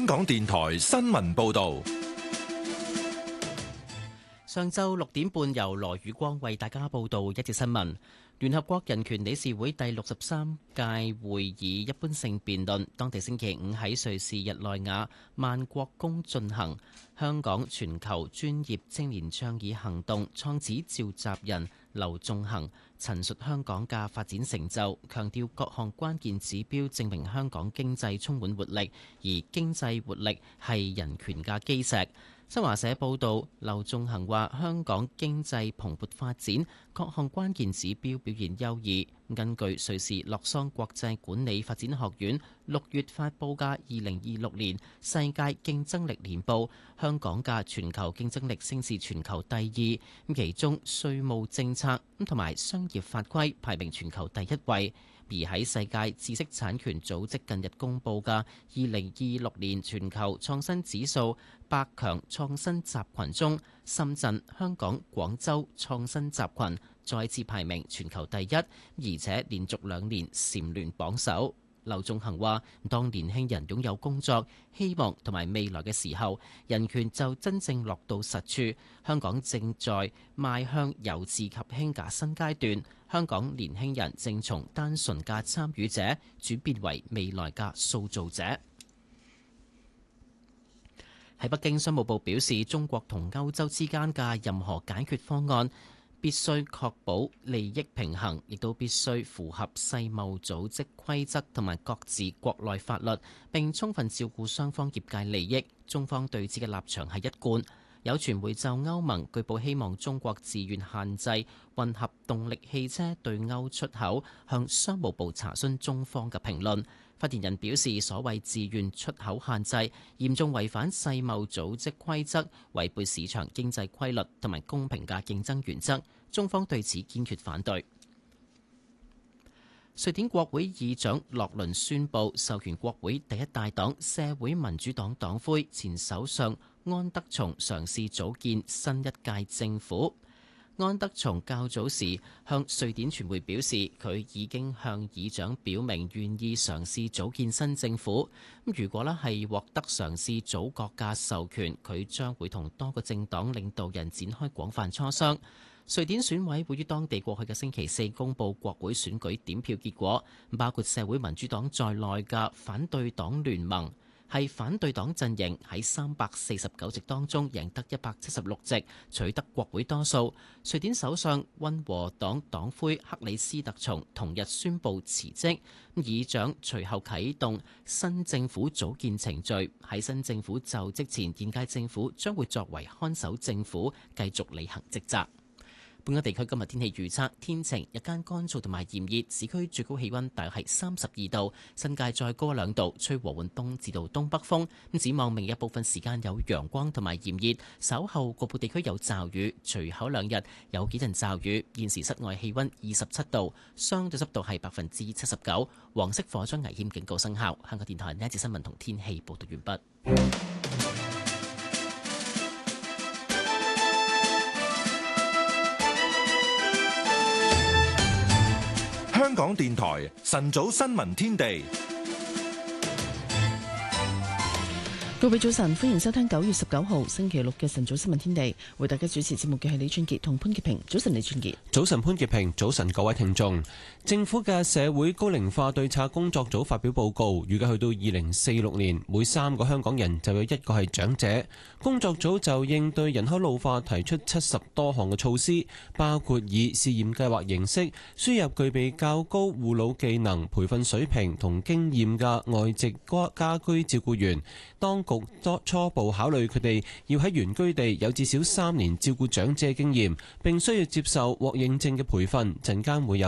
港電台新聞報道。 上晝6點半，由羅宇光為大家報道一節新聞。聯合國人權理事會第63屆會議一般性辯論，當地星期五喺瑞士日內瓦萬國宮進行。香港全球專業青年倡議行動創始召集人劉仲恒陳述香港嘅發展成就，強調各項關鍵指標證明香港經濟充滿活力，而經濟活力係人權嘅基石。新華社報導，劉仲恒話：香港經濟蓬勃發展，各項關鍵指標表現優異。根據瑞士洛桑國際管理發展學院6月發布嘅2026年世界競爭力年報，香港嘅全球競爭力升至全球第2，其中稅務政策同埋商業法規排名全球第1位。而喺世界知識產權組織近日公布嘅2026年全球創新指數100強創新集群中，深圳、香港、廣州創新集群再次排名全球第1，而且連續2年蟬聯榜首。劉仲恒話：當年輕人擁有工作、希望同埋未來嘅時候，人權就真正落到實處。香港正在邁向由治及興嘅新階段，香港年輕人正從單純嘅參與者轉變為未來嘅塑造者。喺北京，商務部表示，中國同歐洲之間嘅任何解決方案必須確保利益平衡，亦都必須符合世貿組織規則同埋各自國內法律，並充分照顧雙方業界利益。中方對此嘅立場係一貫。有傳媒就歐盟據報希望中國自願限制混合動力汽車對歐出口，向商務部查詢中方嘅評論。發言人表示，所謂自願出口限制嚴重違反世貿組織規則，違背市場經濟規律同埋公平嘅競爭原則，中方對此堅決反對。瑞典國會議長洛倫宣布授權國會第一大黨社會民主黨黨魁前首相安德松嘗試組建新一屆政府。安德松較早時向瑞典傳媒表示，佢已經向議長表明願意嘗試組建新政府。如果係獲得嘗試組閣嘅授權，佢將會同多個政黨領導人展開廣泛磋商。瑞典選委會於當地過去嘅星期4公佈國會選舉點票結果，包括社會民主黨在內嘅反對黨聯盟係反對黨陣營喺349席當中贏得176席，取得國會多數。瑞典首相溫和黨黨魁克里斯特松同日宣布辭職，議長隨後啟動新政府組建程序。喺新政府就職前，現屆政府將會作為看守政府，繼續履行職責。本港地區今日天氣預測：天晴，日間乾燥同埋炎熱，市區最高氣溫大約係32度，新界再高2度，吹和緩東至到東北風。展望明日部分時間有陽光同埋炎熱，稍後局部地區有驟雨，隨後2日有幾陣驟雨。現時室外氣溫27度，相對濕度係79%，黃色火災危險警告生效。香港電台呢一節新聞同天氣報道完畢。 香港電台晨早新聞天地， 各位早晨，歡迎收聽9月19號星期六嘅晨早新聞天地。為大家主持節目嘅係李俊傑同潘潔平。早晨，李俊傑。 早晨，潘潔平。早晨，各位聽眾。政府嘅社會高齡化對策工作組發表報告，預計去到2046年，每3個香港人就有1個係長者。工作組就應對人口老化提出70多項嘅措施，包括以試驗計劃形式輸入具備較高護老技能、培訓水平同經驗嘅外籍家居照顧員。當局初步考慮佢哋要喺原居地有至少3年照顧長者嘅經驗，並需要接受獲認證嘅培訓。陣間會有